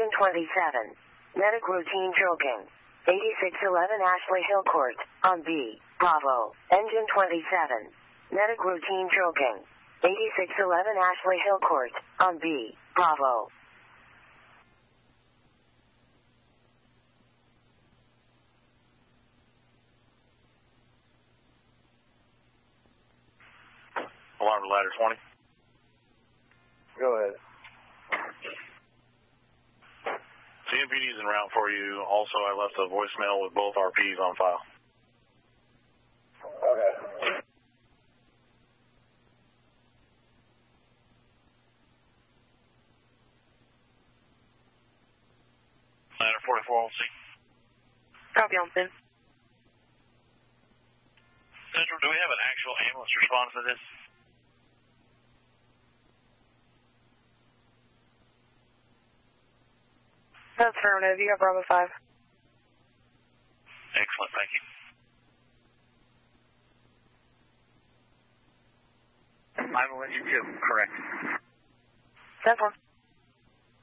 Engine 27. Medic routine choking. 8611 Ashley Hill Court, on B, Bravo. Engine 27. Medic routine choking. 8611 Ashley Hill Court, on B, Bravo. Alarm to ladder 20. Go ahead. CMPD's en route for you. Also, I left a voicemail with both RPs on file. Okay. Ladder 44, we'll see. Copy on Finn. Central, do we have an actual ambulance response to this? That's affirmative. You got Bravo 5. Excellent, thank you. I'm with you too, correct. That's one.